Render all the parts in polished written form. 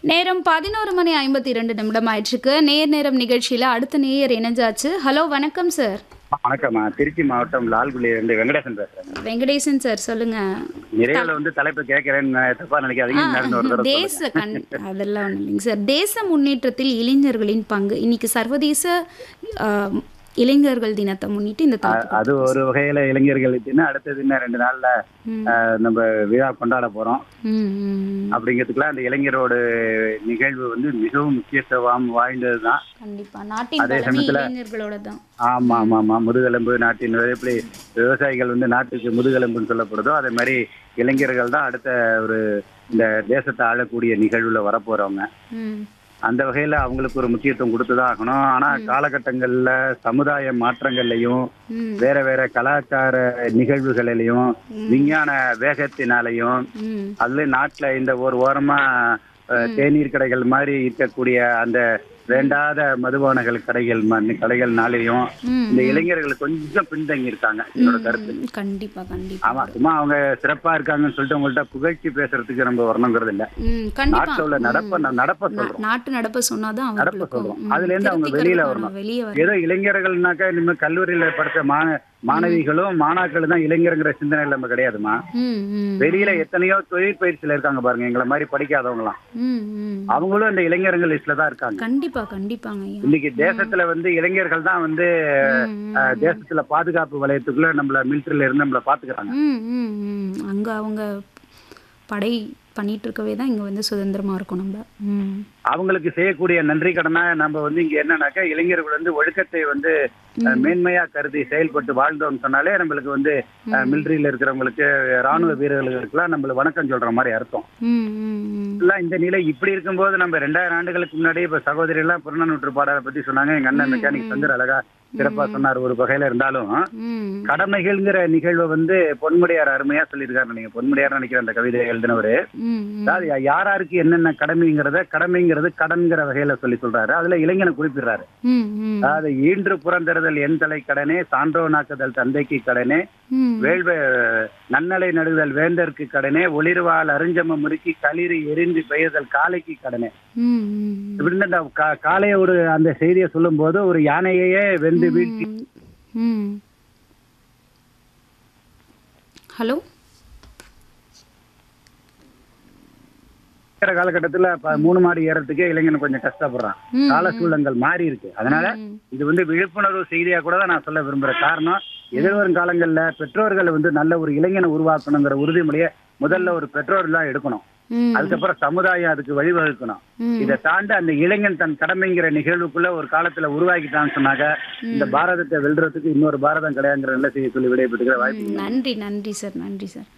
நேரம் 11:52 ஆயிட்டிருக்கு. நேரம் நிகழ்ச்சியில அடுத்த நேயர் இணைஞ்சாச்சு. ஹலோ வணக்கம் சார். வணக்கம்மா. திருச்சி மாவட்டம் லால்குடியிலிருந்து வெங்கடேசன் பேசுறேன். வெங்கடேசன் சார் சொல்லுங்க. நிறைவுல தலைப்பு கேட்கிறேன்னு தப்பா நினைக்காதீங்க. இன்னும் ஒரு தடவை தேச சொல்லுங்க. அதெல்லாம் ஒன்றும் இல்லைங்க சார். தேச முன்னேற்றத்தில் இளைஞர்களின் பங்கு இன்னைக்கு சர்வதேச இளைஞர்கள் தினத்தை முன்னிட்டு இந்த அது ஒரு வகையில இளைஞர்கள் அடுத்தது இன்னும் 2 நாள்ல நம்ம விழா கொண்டாட போறோம். அப்படிங்கிறதுக்குலாம் அந்த இளைஞரோட நிகழ்வு மிகவும் முக்கியத்துவம் வாய்ந்ததுதான். கண்டிப்பா நாட்டின் அதே சமயத்துல இளைஞர்களோட தான். ஆமா ஆமா ஆமா முதுகெலும்பு நாட்டின் எப்படி விவசாயிகள் நாட்டுக்கு முதுகெலும்புன்னு சொல்லப்படுதோ அதே மாதிரி இளைஞர்கள் தான் அடுத்த ஒரு இந்த தேசத்தை ஆளக்கூடிய நிகழ்வுல வரப்போறவங்க. அந்த வகையில அவங்களுக்கு ஒரு முக்கியத்துவம் கொடுத்துதான் ஆகணும். ஆனா காலகட்டங்கள்ல சமுதாய மாற்றங்கள்லயும் வேற வேற கலாச்சார நிகழ்வுகளிலையும் விஞ்ஞான வேகத்தினாலையும் அதுல நாட்டுல இந்த ஒரு ஓரமா தேநீர் கடைகள் மாதிரி இருக்கக்கூடிய அந்த வேண்டாத மதுபானங்கள் கடைகள்னாலையும் இந்த இளைஞர்கள் கொஞ்சம் பின்தங்கி இருக்காங்க. என்னோட கருத்து. கண்டிப்பா கண்டிப்பா. ஆமா, சும்மா அவங்க சிறப்பா இருக்காங்கன்னு சொல்லிட்டு உங்கள்ட்ட புகழ்ச்சி பேசுறதுக்கு நம்ம வரணுங்கிறது இல்ல. நாட்டுல உள்ள நடப்ப சொல்றோம். நாட்டு நடப்ப சொன்னாதான் நடப்ப சொல்றோம். அதுல இருந்து அவங்க வெளியில வரணும். ஏதோ இளைஞர்கள்னாக்கா இனிமே கல்லூரியில படிச்ச மாணவிகளும் மாணாக்களும் தான் இளைஞருங்கிற சிந்தனையில நம்ம கிடையாதுமா. வெளியில எத்தனையோ தொழிற்பயிற்சியில இருக்காங்க பாருங்க, எங்களை மாதிரி படிக்காதவங்களாம். அவங்களும் இந்த இளைஞர்கள் லிஸ்ட்ல தான் இருக்காங்க. கண்டிப்பா கண்டிப்பாங்க. இன்னைக்கு தேசத்துல இளைஞர்கள் தான் தேசத்துல பாதுகாப்பு வலயத்துக்குள்ள நம்மள மிலிட்டரியில இருந்து நம்மள பாத்துக்கிறாங்க. அங்க அவங்க படை பண்ணிட்டு இருக்கவே தான் இங்க சுதந்திரமா இருக்கும். நம்ம அவங்களுக்கு செய்யக்கூடிய நன்றி கடனா நம்ம இங்க என்னன்னாக்கா இளைஞர்கள் ஒழுக்கத்தை மேன்மையா கருதி செயல்பட்டு வாழ்ந்தோம்னு சொன்னாலே நம்மளுக்கு மிலிட்டரியில இருக்கிறவங்களுக்கு ராணுவ வீரர்களுக்கெல்லாம் நம்மளுக்கு வணக்கம் சொல்ற மாதிரி அர்த்தம். இந்த நிலை இப்படி இருக்கும்போது நம்ம 2000 ஆண்டுகளுக்கு முன்னாடி இப்ப சகோதரி எல்லாம் புறநானூற்று பாடலை பத்தி சொன்னாங்க. எங்க அண்ணன் மெக்கானிக் சந்திர அழகா சிறப்பா சொன்னார். ஒரு வகையில இருந்தாலும் கடமைகள்ங்கிற நிகழ்வை பொன்முடியார் அருமையா சொல்லியிருக்காரு. நீங்க பொன்முடியார் நினைக்கிற அந்த கவிதை எழுதினவரு யாராருக்கு என்னென்ன கடமைங்கிறது கடன்கிற வகையில சொல்றாரு. அதுல இளைஞனை குறிப்பிடுறாரு. அதாவது ஈன்று புறந்தறுதல் என் தலை கடனே, சான்றோனாக்குதல் தந்தைக்கு கடனே, நன்னலை நடுதல் வேந்தற்கு கடனே, ஒளிர்வால் அருஞ்சம முறுக்கி களிறு எரிந்து பெய்தல் காளைக்கு கடனே. இப்படின்னு அந்த காளையோட அந்த செய்தியை சொல்லும் போது ஒரு யானையே வெந்து வீழ்ச்சி. ஹலோ காலகட்டத்துல 3 மாடி ஏறதுக்கே இளைஞன் கொஞ்சம் கஷ்டப்படுறான். கால சூழங்கள் மாறி இருக்கு. அதனால இது விழிப்புணர்வு செய்தியா கூட தான் நான் சொல்ல விரும்புற காரணம், எதிர்வரும் காலங்கள்ல பெற்றோர்கள் நல்ல ஒரு இளைஞனை உருவாக்கணுங்கிற உறுதிமொழியை முதல்ல ஒரு பெற்றோர் தான் எடுக்கணும். அதுக்கப்புறம் சமுதாயம் அதுக்கு வழிவகுக்கணும். இதை தாண்டி அந்த இளைஞன் தன் கடமைங்கிற நிகழ்வுக்குள்ள ஒரு காலத்துல உருவாக்கிட்டான்னு சொன்னாக்க இந்த பாரதத்தை வெல்றதுக்கு இன்னொரு பாரதம் கிடையாதுங்கிற நல்ல செய்தி சொல்லி விடைபெற்றுக்கிற வாய்ப்பு. நன்றி நன்றி சார். நன்றி சார்.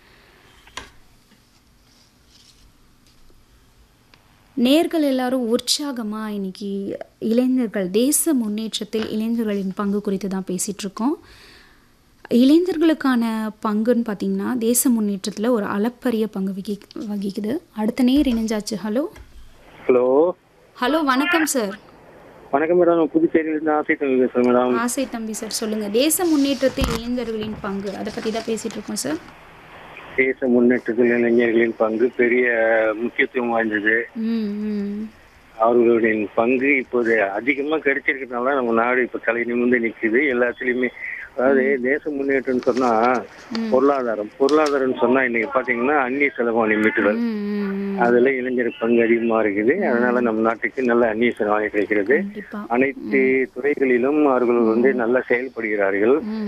நேர்கள் எல்லாரும் உற்சாகமா இன்னைக்கு இளைஞர்கள் தேச முன்னேற்றத்தில் இளைஞர்களின் பங்கு குறித்து தான் பேசிட்டு இருக்கோம். இளைஞர்களுக்கான பங்குன்னு பார்த்தீங்கன்னா தேச முன்னேற்றத்தில் ஒரு அளப்பரிய பங்கு வகிக்குது. அடுத்த நேர் இணைஞ்சாச்சு. ஹலோ ஹலோ ஹலோ வணக்கம் சார். வணக்கம் மேடம். புதுச்சேரியிலிருந்து ஆசை தம்பி பேசுறேன் மேடம். ஆசை தம்பி சார் சொல்லுங்க. தேச முன்னேற்றத்தில் இளைஞர்களின் பங்கு அதை பற்றி தான் பேசிட்டு இருக்கோம் சார். தேச முன்னேற்றத்தில் இளைஞர்களின் பங்கு பெரிய முக்கியத்துவம் வாய்ந்தது. அவர்களுடைய பங்கு இப்போது அதிகமா கிடைச்சிருக்கிறதுனால நம்ம நாடு இப்ப தலை நிமிர்ந்து நிக்குது எல்லாத்துலயுமே. அதாவது தேச முன்னேற்றம் சொன்னா பொருளாதாரம் சொன்னா இன்னைக்கு பாத்தீங்கன்னா அந்நிய செலவாணி மீட்டுதல், அதுல இளைஞர் பங்கு அதிகமா இருக்குது. அதனால நம்ம நாட்டுக்கு நல்ல அந்நிய செலவாணி கிடைக்கிறது. அனைத்து துறைகளிலும் அவர்கள் நல்லா செயல்படுகிறார்கள்.